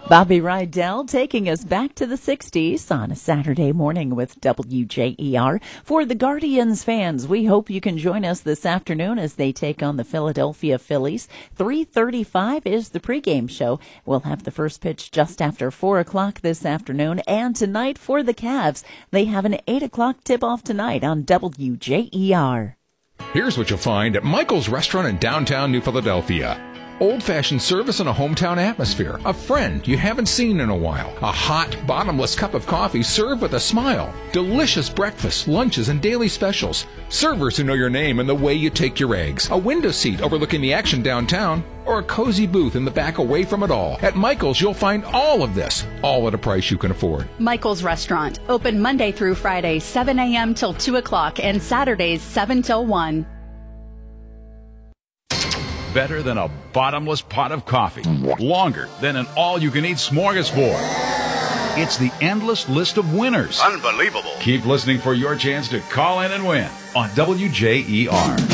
Bobby Rydell taking us back to the 60s on a Saturday morning with WJER. For the Guardians fans, we hope you can join us this afternoon as they take on the Philadelphia Phillies. 3:35 is the pregame show. We'll have the first pitch just after 4 o'clock this afternoon. And tonight for the Cavs, they have an 8 o'clock tip-off tonight on WJER. Here's what you'll find at Michael's Restaurant in downtown New Philadelphia. Old-fashioned service in a hometown atmosphere. A friend you haven't seen in a while. A hot, bottomless cup of coffee served with a smile. Delicious breakfasts, lunches, and daily specials. Servers who know your name and the way you take your eggs. A window seat overlooking the action downtown. Or a cozy booth in the back away from it all. At Michael's, you'll find all of this, all at a price you can afford. Michael's Restaurant, open Monday through Friday, 7 a.m. till 2 o'clock, and Saturdays, 7 till 1. Better than a bottomless pot of coffee. Longer than an all-you-can-eat smorgasbord. It's the endless list of winners. Unbelievable. Keep listening for your chance to call in and win on WJER.